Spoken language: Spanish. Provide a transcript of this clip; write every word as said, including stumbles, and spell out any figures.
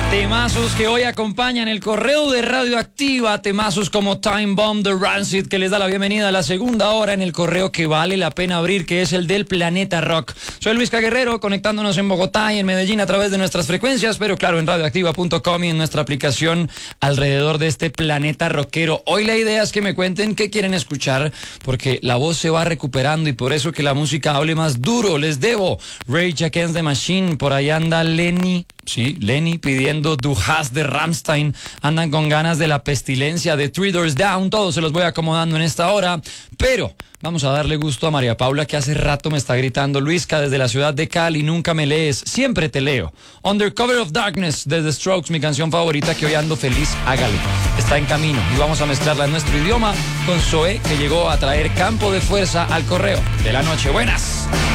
Temazos que hoy acompañan el correo de Radioactiva, temazos como Time Bomb de Rancid, que les da la bienvenida a la segunda hora en el correo que vale la pena abrir, que es el del Planeta Rock. Soy Luis Caguerrero, conectándonos en Bogotá y en Medellín a través de nuestras frecuencias, pero claro, en radioactiva punto com y en nuestra aplicación alrededor de este planeta rockero. Hoy la idea es que me cuenten qué quieren escuchar, porque la voz se va recuperando y por eso que la música hable más duro. Les debo Rage Against the Machine, por ahí anda Lenny. Sí, Lenny pidiendo Du Hast de Rammstein. Andan con ganas de La Pestilencia, de Three Doors Down. Todos se los voy acomodando en esta hora. Pero vamos a darle gusto a María Paula, que hace rato me está gritando: Luisca, desde la ciudad de Cali, nunca me lees, siempre te leo. Under Cover of Darkness de The Strokes, mi canción favorita, que hoy ando feliz, hágale. Está en camino y vamos a mezclarla en nuestro idioma con Zoé, que llegó a traer campo de fuerza al correo de la noche. Buenas.